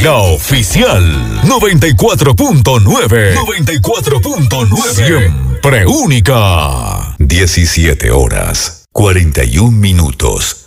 La Oficial 94.9. 94.9. Siempre única. 17 horas, 41 minutos.